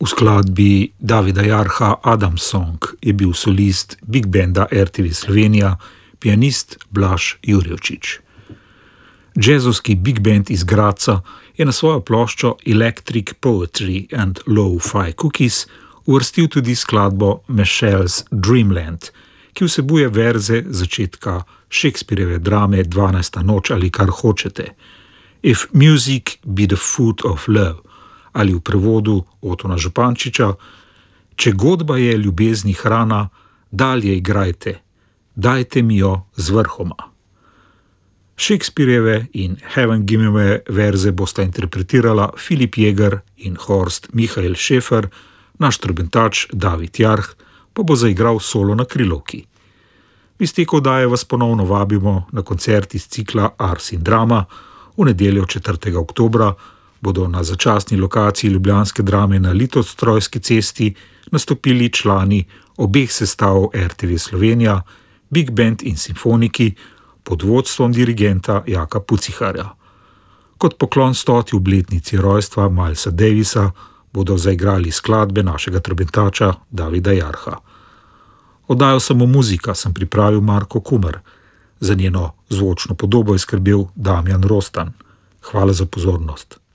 skladbi Davida Jarha Adam Song je bil solist Big Banda RTV Slovenija, pianist Blaž Jurjevčič. Jazzovski Big Band iz Gradca je na svojo ploščo Electric Poetry and Lo-Fi Cookies uvrstil tudi skladbo Michelle's Dreamland, ki vsebuje verze začetka Shakespearjeve drame 12. noč ali kar hočete. If music be the food of love, ali v prevodu Otona Župančiča, če godba je ljubezni hrana, dalje igrajte, dajte mi jo z vrhoma. Shakespearjeve in Havengimove verze bosta interpretirala Filip Jeger in Horst Michael Schäfer, naš trobentač David Jarh pa bo zaigral solo na krilovki. V izteku oddaje vas ponovno vabimo na koncert iz cikla Ars in Drama. V nedeljo 4. oktobra bodo na začasni lokaciji ljubljanske Drame na Litostrojski cesti nastopili člani obeh sestav RTV Slovenija, Big Band in simfoniki pod vodstvom dirigenta Jaka Puciharja. Kot poklon 100. obletnici rojstva Milesa Davisa bodo zaigrali skladbe našega trobentača Davida Jarha. Oddajo Samo muzika sem pripravil Marko Kumer. Za njeno zvočno podobo je skrbel Damjan Rostan. Hvala za pozornost.